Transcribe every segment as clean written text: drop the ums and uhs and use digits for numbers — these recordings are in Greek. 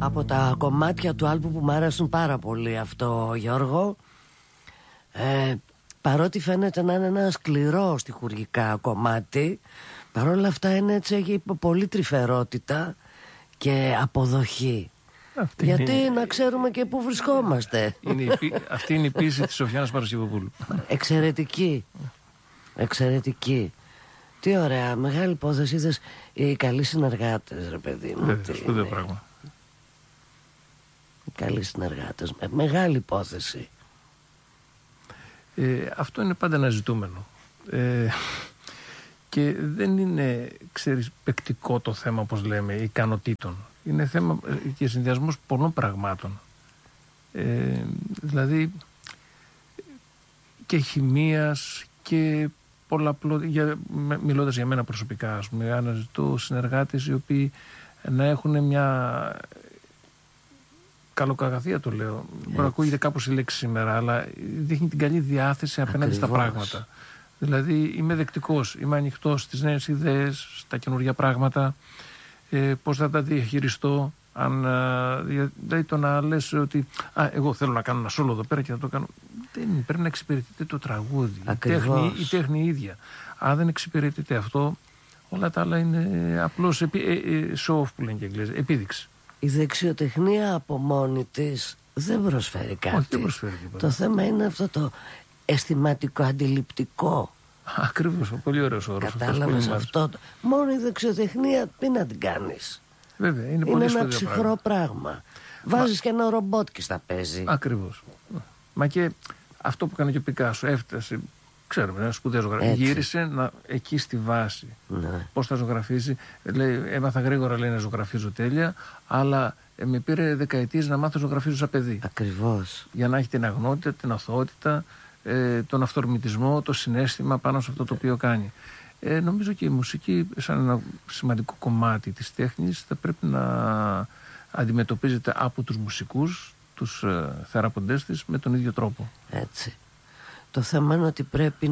Από τα κομμάτια του άλμπου που μου άρεσαν πάρα πολύ αυτό, Γιώργο, παρότι φαίνεται να είναι ένα σκληρό στιχουργικά κομμάτι, παρόλα αυτά είναι έτσι, έχει πολύ τρυφερότητα και αποδοχή. Γιατί είναι... να ξέρουμε και πού βρισκόμαστε. Αυτή είναι η πίεση της Σοφιάνας Παρασκευοπούλου. Εξαιρετική. Εξαιρετική. Τι ωραία, μεγάλη υπόθεση. Είδες, οι καλοί συνεργάτες, ρε παιδί μου. Σπουδαίο πράγμα. Οι καλοί συνεργάτες, μεγάλη υπόθεση. Αυτό είναι πάντα ένα ζητούμενο. Και δεν είναι, ξέρεις, παικτικό το θέμα, όπως λέμε, ικανοτήτων. Είναι θέμα και συνδυασμός πολλών πραγμάτων. Δηλαδή και χημείας και μιλώντας για μένα προσωπικά, ας πούμε, αναζητώ συνεργάτες οι οποίοι να έχουν μια καλοκαγαθία, το λέω. Μπορεί να ακούγεται κάπως η λέξη σήμερα, αλλά δείχνει την καλή διάθεση απέναντι στα πράγματα. Δηλαδή είμαι δεκτικός, είμαι ανοιχτός στις νέες ιδέες, στα καινούργια πράγματα, πώς θα τα διαχειριστώ. Δηλαδή το να λες ότι εγώ θέλω να κάνω ένα σόλο εδώ πέρα και θα το κάνω, δεν πρέπει να εξυπηρετείται το τραγούδι, η τέχνη ίδια. Αν δεν εξυπηρετείται αυτό, όλα τα άλλα είναι απλώς show-off που λένε και Αγγλές, επίδειξη. Η δεξιοτεχνία από μόνη της δεν προσφέρει κάτι. Όχι, δεν προσφέρει τίποτα. Το θέμα είναι αυτό το αισθηματικό, αντιληπτικό. Ακριβώς, πολύ ωραίος όρος. Κατάλαβες αυτό. Μόνο η δεξιοτεχνία τι να την κάνεις. Βέβαια, είναι πολύ ένα ψυχρό πράγμα. Βάζεις και ένα ρομπότ και στα παίζει. Ακριβώς. Μα και αυτό που έκανε και ο Πικάσο, έφτασε, ξέρουμε, ένα σπουδαίο ζωγραφιστής. Γύρισε εκεί στη βάση. Ναι. Πώς θα ζωγραφίσει. Λέει, έμαθα γρήγορα, λέει, να ζωγραφίζω τέλεια, αλλά με πήρε δεκαετίες να μάθω να ζωγραφίζω σαν παιδί. Ακριβώς. Για να έχει την αγνότητα, την αθωότητα, τον αυθορμητισμό, το συναίσθημα πάνω σε αυτό το οποίο κάνει. Νομίζω και η μουσική, σαν ένα σημαντικό κομμάτι της τέχνης, θα πρέπει να αντιμετωπίζεται από τους μουσικούς, τους θεραποντές της, με τον ίδιο τρόπο. Έτσι. Το θέμα είναι ότι πρέπει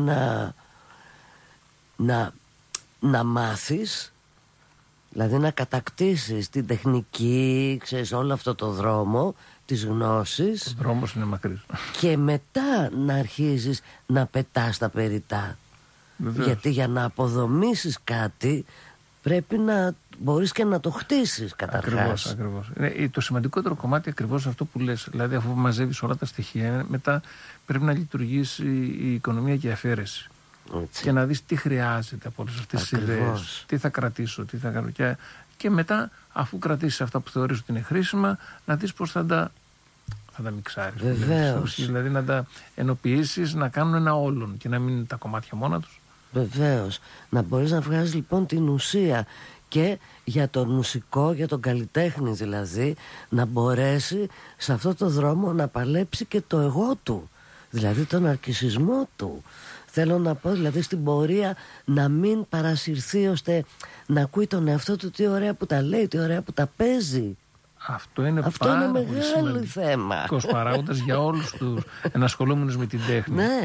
να μάθεις, δηλαδή να κατακτήσεις την τεχνική, ξέρεις, όλο αυτό το δρόμο της γνώσης. Ο δρόμος είναι μακρύς. Και μετά να αρχίζεις να πετάς τα περιτά. Βεβαίως. Γιατί για να αποδομήσεις κάτι πρέπει να μπορείς και να το χτίσεις καταρχάς. Ακριβώς. Το σημαντικότερο κομμάτι ακριβώς αυτό που λες. Δηλαδή αφού μαζεύεις όλα τα στοιχεία, μετά πρέπει να λειτουργήσει η οικονομία και η αφαίρεση. Έτσι. Και να δεις τι χρειάζεται από όλες αυτές τις ιδέες. Τι θα κρατήσω, τι θα κάνω. Και μετά, αφού κρατήσεις αυτά που θεωρείς ότι είναι χρήσιμα, να δεις πώς θα τα μιξάρεις. Βεβαίως. Δηλαδή να τα ενοποιήσεις, να κάνουν ένα όλον και να μην είναι τα κομμάτια μόνα τους. Βεβαίως. Να μπορείς να βγάζεις λοιπόν την ουσία και για τον μουσικό, για τον καλλιτέχνη δηλαδή, να μπορέσει σε αυτό το δρόμο να παλέψει και το εγώ του, δηλαδή τον αρκισισμό του. Θέλω να πω δηλαδή στην πορεία να μην παρασυρθεί ώστε να ακούει τον εαυτό του τι ωραία που τα λέει, τι ωραία που τα παίζει. Αυτό είναι μεγάλο θέμα. Παράγοντας για όλους τους ενασχολούμενους με την τέχνη. Ναι.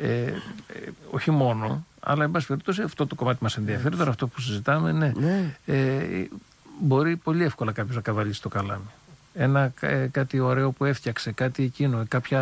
Όχι μόνο, αλλά εν πάση περιπτώσει αυτό το κομμάτι μας ενδιαφέρει. Τώρα αυτό που συζητάμε, ναι. Μπορεί πολύ εύκολα κάποιος να καβαλήσει το καλάμι. Κάτι ωραίο που έφτιαξε, κάτι εκείνο,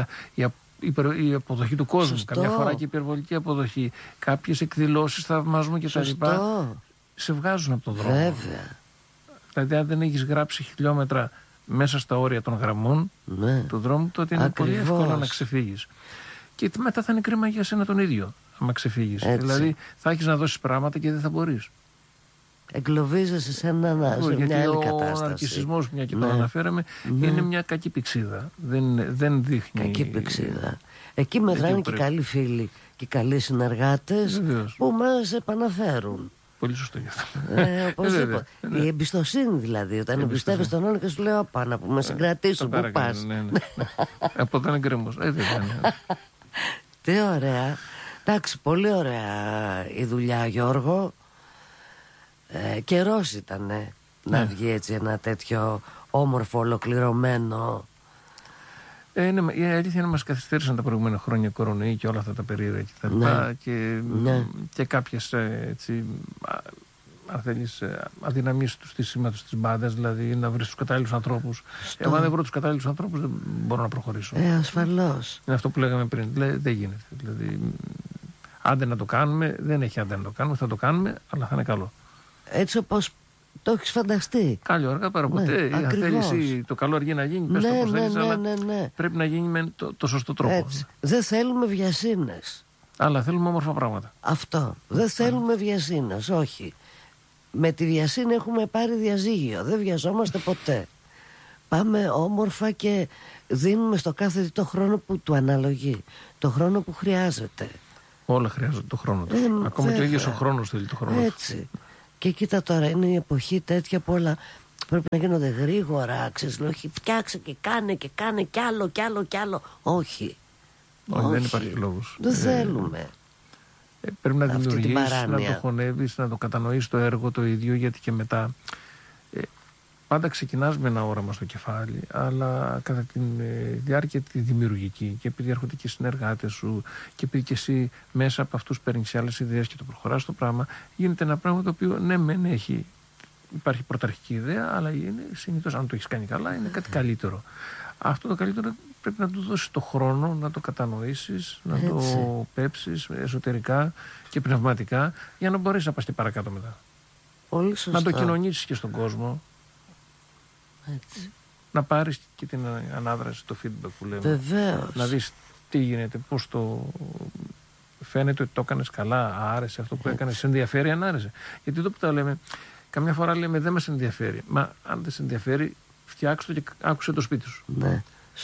η αποδοχή του κόσμου. Σωστό. Καμιά φορά και η υπερβολική αποδοχή. Κάποιες εκδηλώσεις θαυμασμού και τα λοιπά σε βγάζουν από τον δρόμο. Βέβαια. Δηλαδή, αν δεν έχεις γράψει χιλιόμετρα μέσα στα όρια των γραμμών του δρόμου, τότε είναι πολύ εύκολο να ξεφύγεις. Και μετά θα είναι κρίμα για σένα τον ίδιο, άμα ξεφύγεις. Δηλαδή, θα έχεις να δώσεις πράγματα και δεν θα μπορείς. Εγκλωβίζεσαι σε μια άλλη κατάσταση. Ο ναρκισσισμός, μια και το αναφέραμε, είναι μια κακή πηξίδα. Δεν δείχνει. Κακή πηξίδα. Εκεί μετράνε και καλοί φίλοι και καλοί συνεργάτες που μας επαναφέρουν. Πολύ σωστό γι' αυτό. Οπωσδήποτε. Η εμπιστοσύνη δηλαδή. Όταν εμπιστεύεσαι τον άλλον και σου λέω πάνω που με συγκρατήσουν, πού πας. Ναι. Από όταν είναι γκρέμος. Τι ωραία. Εντάξει, πολύ ωραία η δουλειά, Γιώργο. Καιρός ήτανε να βγει έτσι ένα τέτοιο όμορφο, ολοκληρωμένο. Η αλήθεια είναι μας καθυστέρησαν τα προηγούμενα χρόνια κορονοϊή και όλα αυτά τα περίεργα και τα λοιπά και κάποιες έτσι, αν θέλεις, αδυναμίες του στήσιματος της μπάντας, δηλαδή να βρεις τους κατάλληλους ανθρώπους. Εγώ αν δεν βρω τους κατάλληλους ανθρώπους δεν μπορώ να προχωρήσω. Ασφαλώς. Είναι αυτό που λέγαμε πριν. Δεν γίνεται. Δηλαδή, άντε να το κάνουμε, δεν έχει άντε να το κάνουμε, θα το κάνουμε, αλλά θα είναι καλό. Έτσι όπως το έχεις φανταστεί. Καλό αργά παρά ποτέ. Αν θέλεις εσύ το καλό αργεί να γίνει, πες το πώς θέλεις, αλλά πρέπει να γίνει με το σωστό τρόπο. Έτσι. Δεν θέλουμε βιασύνες. Αλλά θέλουμε όμορφα πράγματα. Αυτό. Δεν θέλουμε βιασύνες, όχι. Με τη βιασύνη έχουμε πάρει διαζύγιο. Δεν βιαζόμαστε ποτέ. Πάμε όμορφα και δίνουμε στο κάθε τι το χρόνο που του αναλογεί. Το χρόνο που χρειάζεται. Όλα χρειάζονται το χρόνο του. Ακόμα και ο ίδιος ο χρόνος θέλει το χρόνο του. Έτσι. Και κοίτα τώρα, είναι η εποχή τέτοια που όλα πρέπει να γίνονται γρήγορα. Ξέρεις, όχι, φτιάξε και κάνε κι άλλο. Όχι. Όχι, δεν υπάρχει λόγος. Δεν θέλουμε. Πρέπει να δημιουργήσεις, να το χωνεύεις, να το κατανοήσεις το έργο το ίδιο, γιατί και μετά πάντα ξεκινάς με ένα όραμα στο κεφάλι, αλλά κατά τη διάρκεια τη δημιουργική, και επειδή έρχονται και οι συνεργάτες σου και επειδή και εσύ μέσα από αυτούς παίρνεις άλλες ιδέες και το προχωράς στο πράγμα, γίνεται ένα πράγμα το οποίο ναι μεν υπάρχει πρωταρχική ιδέα, αλλά είναι συνήθως, αν το έχεις κάνει καλά, είναι κάτι καλύτερο. Αυτό το καλύτερο πρέπει να του δώσεις το χρόνο, να το κατανοήσεις, να το πέψεις εσωτερικά και πνευματικά, για να μπορέσεις να πας και παρακάτω μετά. Πολύ σωστά. Να το κοινωνήσεις και στον κόσμο. Έτσι. Να πάρεις και την ανάδραση, το feedback που λέμε. Βεβαίως. Να δεις τι γίνεται, πώς το φαίνεται ότι το έκανες καλά, άρεσε αυτό που έκανες, σε ενδιαφέρει, αν άρεσε. Γιατί εδώ που τα λέμε, καμιά φορά λέμε δεν μας ενδιαφέρει. Μα αν δεν σε ενδιαφέρει, φτιάξτε το και άκουσε το σπίτι σου. Ναι.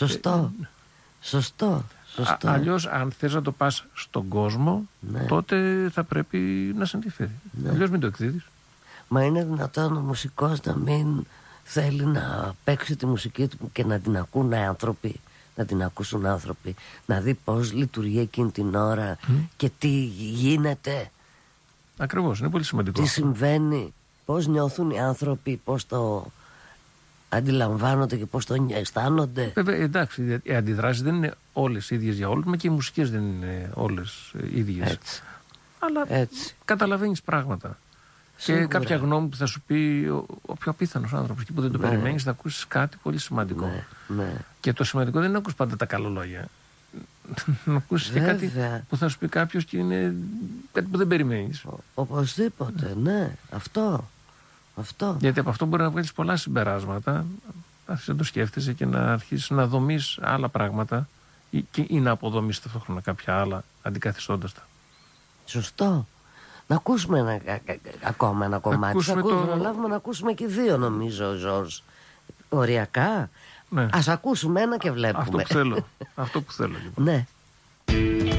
Σωστό. Αλλιώς, αν θες να το πας στον κόσμο, τότε θα πρέπει να σε ενδιαφέρει. Αλλιώς μην το εκδίδεις. Μα είναι δυνατόν ο μουσικός να μην θέλει να παίξει τη μουσική του και να την ακούν άνθρωποι, να την ακούσουν άνθρωποι, να δει πώς λειτουργεί εκείνη την ώρα και τι γίνεται. Ακριβώς, είναι πολύ σημαντικό. Τι συμβαίνει, πώς νιώθουν οι άνθρωποι, πώς το αντιλαμβάνονται και πώς το αισθάνονται. Βέβαια, εντάξει, οι αντιδράσεις δεν είναι όλες ίδιες για όλους, μα και οι μουσικές δεν είναι όλες ίδιες. Έτσι. Αλλά καταλαβαίνεις πράγματα. Σίγουρα. Και κάποια γνώμη που θα σου πει ο πιο απίθανος άνθρωπος και που δεν το περιμένεις, θα ακούσεις κάτι πολύ σημαντικό. Ναι. Και το σημαντικό δεν είναι να ακούσεις πάντα τα καλά λόγια. Να ακούσεις και κάτι που θα σου πει κάποιος και είναι κάτι που δεν περιμένεις. Οπωσδήποτε, ναι. Αυτό. Γιατί από αυτό μπορεί να βγάλεις πολλά συμπεράσματα, να το σκέφτεσαι και να αρχίσεις να δομείς άλλα πράγματα ή να αποδομείς ταυτόχρονα κάποια άλλα αντικαθιστώντας τα. Σωστό. Να ακούσουμε ακόμα ένα κομμάτι. Προλάβουμε να ακούσουμε και δύο, νομίζω, Ζορζ. Οριακά. Ναι. Ας ακούσουμε ένα και βλέπουμε. Αυτό που θέλω. Λοιπόν. Ναι.